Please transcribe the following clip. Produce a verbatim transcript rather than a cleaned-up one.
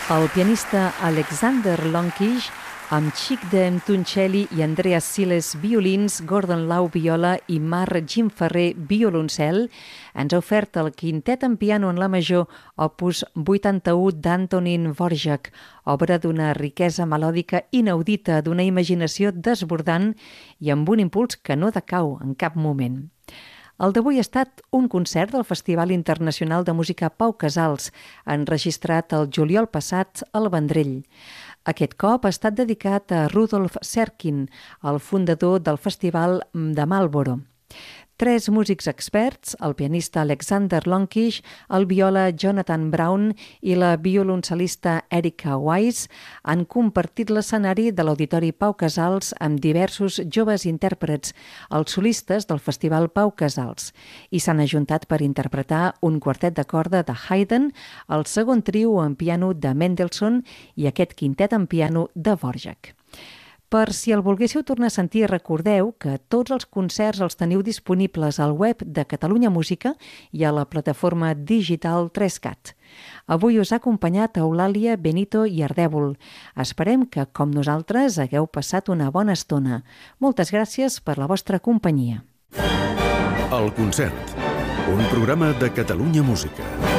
El pianista Alexander Lonkish, amb Chic de Mtuncheli i Andreas Siles violins, Gordon Lau viola i Marc Gimferrer violoncel, ens ha ofert el quintet en piano en la major opus vuitanta-u d'Antonín Dvořák, obra d'una riquesa melòdica inaudita, d'una imaginació desbordant i amb un impuls que no decau en cap moment. El d'avui ha estat un concert del Festival Internacional de Música Pau Casals, enregistrat el juliol passat al Vendrell. Aquest cop ha estat dedicat a Rudolf Serkin, el fundador del Festival de Marlboro. Tres músics experts, el pianista Alexander Lonkish, el viola Jonathan Brown i la violoncelista Erika Weiss, han compartit l'escenari de l'Auditori Pau Casals amb diversos joves intèrprets, els solistes del Festival Pau Casals, i s'han ajuntat per interpretar un quartet de corda de Haydn, el segon trio en piano de Mendelssohn i aquest quintet en piano de Dvořák. Per si el volguéssiu tornar a sentir, recordeu que tots els concerts els teniu disponibles al web de Catalunya Música i a la plataforma digital tres cat. Avui us ha acompanyat Eulàlia Benito i Ardèvol. Esperem que, com nosaltres, hagueu passat una bona estona. Moltes gràcies per la vostra companyia. El concert, un programa de Catalunya Música.